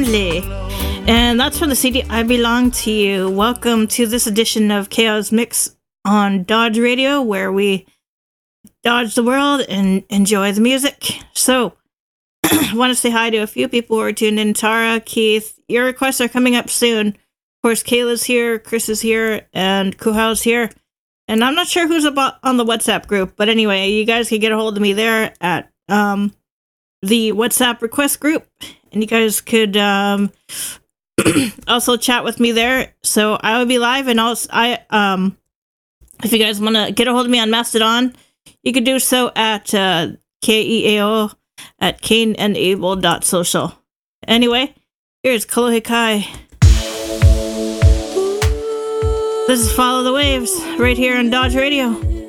And that's from the CD I Belong to You. Welcome to this edition of Chaos Mix on Dodge Radio, where we dodge the world and enjoy the music. So, I want to say hi to a few people who are tuned in. Tara, Keith, your requests are coming up soon. Of course, Kayla's here, Chris is here, and Kuhau's here. And I'm not sure who's on the WhatsApp group, but anyway, you guys can get a hold of me there at the WhatsApp request group, and you guys could also chat with me there. So I will be live, and also if you guys want to get a hold of me on Mastodon, you could do so at KEAO at kaneandabel.social. Anyway, here's Kalohe Kai. This is Follow the Waves right here on Dodge Radio.